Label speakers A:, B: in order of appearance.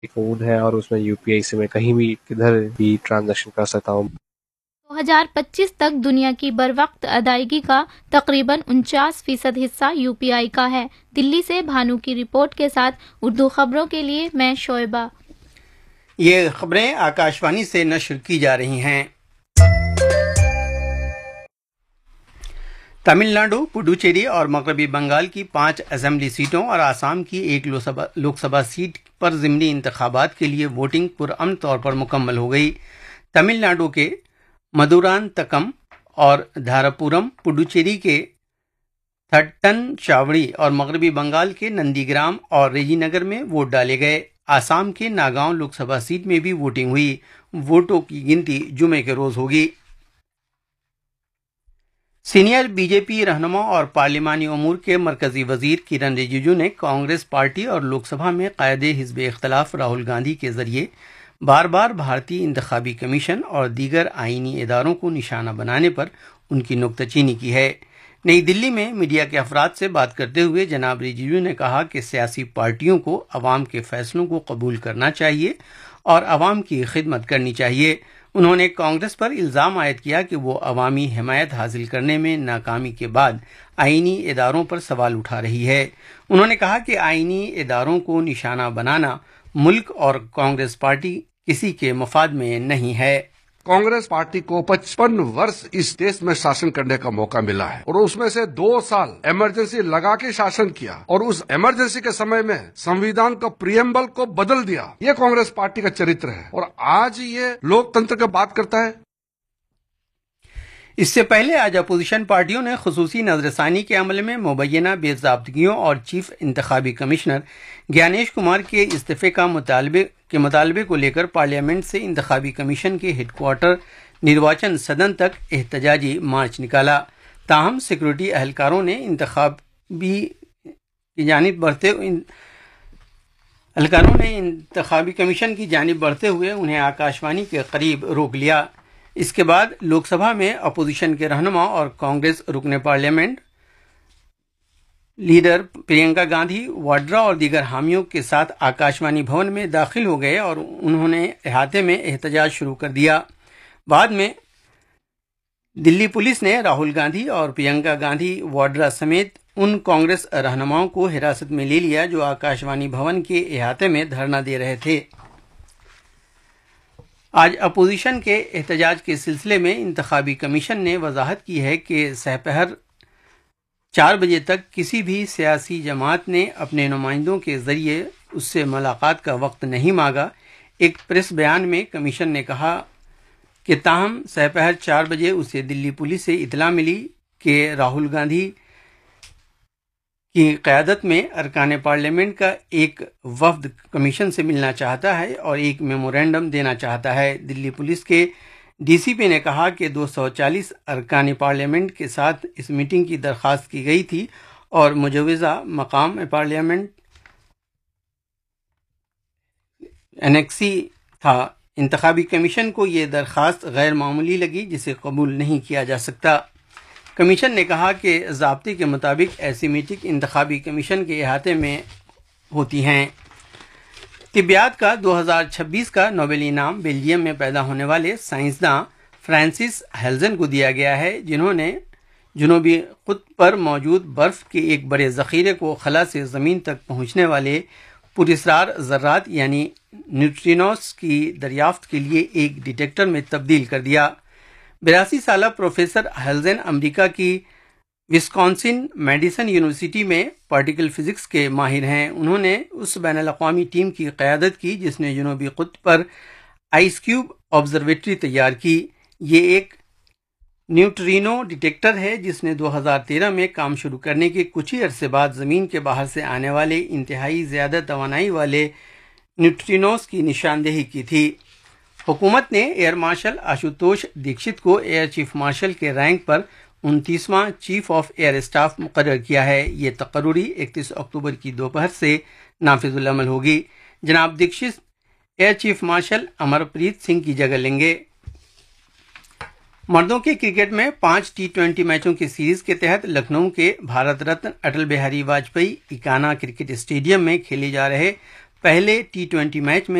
A: Phone ہے اور اس میں یو پی آئی سے میں کہیں بھی کدھر بھی ٹرانزیکشن کر سکتا ہوں۔
B: 2025 تک دنیا کی بروقت ادائیگی کا تقریباً 49% حصہ یو پی آئی کا ہے۔ دلی سے بھانو کی رپورٹ کے ساتھ اردو خبروں کے لیے میں شعیبہ۔
C: یہ خبریں آکاشوانی سے نشر کی جا رہی ہیں۔ تمل ناڈو، پڈوچیری اور مغربی بنگال کی 5 اسمبلی سیٹوں اور آسام کی 1 لوک سبھا سیٹ پر ضمنی انتخابات کے لیے ووٹنگ پرامن طور پر مکمل ہو گئی۔ تمل ناڈو کے مدوران تکم اور دھاراپورم، پڈوچیری کے تھٹن چاوڑی اور مغربی بنگال کے نندی گرام اور ریجی نگر میں ووٹ ڈالے گئے۔ آسام کے ناگاؤں لوک سبھا سیٹ میں بھی ووٹنگ ہوئی۔ ووٹوں کی گنتی جمعے کے روز ہوگی۔ سینئر بی جے پی رہنما اور پارلیمانی امور کے مرکزی وزیر کرن رجیجو نے کانگریس پارٹی اور لوک سبھا میں قائد حزب اختلاف راہل گاندھی کے ذریعے بار بار بھارتی انتخابی کمیشن اور دیگر آئینی اداروں کو نشانہ بنانے پر ان کی نکتہ چینی کی ہے۔ نئی دلی میں میڈیا کے افراد سے بات کرتے ہوئے جناب رجیجو نے کہا کہ سیاسی پارٹیوں کو عوام کے فیصلوں کو قبول کرنا چاہیے اور عوام کی خدمت کرنی چاہیے۔ انہوں نے کانگریس پر الزام عائد کیا کہ وہ عوامی حمایت حاصل کرنے میں ناکامی کے بعد آئینی اداروں پر سوال اٹھا رہی ہے۔ انہوں نے کہا کہ آئینی اداروں کو نشانہ بنانا ملک اور کانگریس پارٹی کسی کے مفاد میں نہیں ہے۔
D: کانگریس پارٹی کو 55 برس اس دیش میں شاسن کرنے کا موقع ملا ہے اور اس میں سے 2 سال ایمرجنسی لگا کے شاسن کیا اور اس ایمرجنسی کے سمے میں سنویدھان کا پریمبل کو بدل دیا۔ یہ کانگریس پارٹی کا چرتر ہے اور آج یہ لوک تنتر کی بات کرتا ہے۔
C: اس سے پہلے آج اپوزیشن پارٹیوں نے خصوصی نظر ثانی کے عمل میں مبینہ بے ضابطگیوں اور چیف انتخابی کمشنر گیانیش کمار کے استعفے کے مطالبے کو لے کر پارلیمنٹ سے انتخابی کمیشن کے ہیڈ کوارٹر نرواچن سدن تک احتجاجی مارچ نکالا۔ تاہم سیکورٹی اہلکاروں نے انتخابی کمیشن کی جانب بڑھتے ہوئے انہیں آکاشوانی کے قریب روک لیا۔ اس کے بعد لوک سبھا میں اپوزیشن کے رہنما اور کانگریس رکن پارلیمنٹ لیڈر پرینکا گاندھی واڈرا اور دیگر حامیوں کے ساتھ آکاشوانی بھون میں داخل ہو گئے اور انہوں نے احاطے میں احتجاج شروع کر دیا۔ بعد میں دلی پولیس نے راہل گاندھی اور پرینکا گاندھی واڈرا سمیت ان کانگریس رہنماؤں کو حراست میں لے لیا جو آکاشوانی بھون کے احاطے میں دھرنا دے رہے تھے۔ آج اپوزیشن کے احتجاج کے سلسلے میں انتخابی کمیشن نے وضاحت کی ہے کہ سحپہر 4 بجے تک کسی بھی سیاسی جماعت نے اپنے نمائندوں کے ذریعے اس سے ملاقات کا وقت نہیں مانگا۔ ایک پریس بیان میں کمیشن نے کہا کہ تاہم سحپہر 4 بجے اسے دلی پولیس سے اطلاع ملی کہ راہل گاندھی کی قیادت میں ارکان پارلیمنٹ کا ایک وفد کمیشن سے ملنا چاہتا ہے اور ایک میمورینڈم دینا چاہتا ہے۔ دلی پولیس کے ڈی سی پی نے کہا کہ 240 ارکان پارلیمنٹ کے ساتھ اس میٹنگ کی درخواست کی گئی تھی اور مجوزہ مقام پارلیمنٹ انیکسی تھا۔ انتخابی کمیشن کو یہ درخواست غیر معمولی لگی جسے قبول نہیں کیا جا سکتا۔ کمیشن نے کہا کہ ضابطے کے مطابق ایسی میٹنگ انتخابی کمیشن کے احاطے میں ہوتی ہیں۔ طبیات کا 2026 کا نوبل انعام بیلجیم میں پیدا ہونے والے سائنسداں فرانسس ہیلزن کو دیا گیا ہے، جنہوں نے جنوبی قطب پر موجود برف کے ایک بڑے ذخیرے کو خلا سے زمین تک پہنچنے والے پراسرار ذرات یعنی نیوٹرینوز کی دریافت کے لیے ایک ڈیٹیکٹر میں تبدیل کر دیا۔ 82 سالہ پروفیسر ہیلزن امریکہ کی وسکونسن میڈیسن یونیورسٹی میں پارٹیکل فزکس کے ماہر ہیں۔ انہوں نے اس بین الاقوامی ٹیم کی قیادت کی جس نے جنوبی قطب پر آئس کیوب آبزرویٹری تیار کی۔ یہ ایک نیوٹرینو ڈیٹیکٹر ہے جس نے 2013 میں کام شروع کرنے کے کچھ ہی عرصے بعد زمین کے باہر سے آنے والے انتہائی زیادہ توانائی والے نیوٹرینوز کی نشاندہی کی تھی۔ حکومت نے ایئر مارشل آشوتوش دیکشت کو air chief marshal K rank per 29واں chief of air staff مقرر کیا ہے۔ یہ تقرری 31 اکتوبر کی دوپہر سے نافذ العمل ہوگی۔ جناب Dixit air chief marshal امرپریت Singh کی جگہ لیں گے۔ مردوں کے کرکٹ میں 5 T20 میچوں کی سیریز کے تحت لکھنؤ کے بھارت رتن اٹل بہاری واجپئی اکانا کرکٹ اسٹیڈیم میں کھیلے جا رہے پہلے T20 میچ میں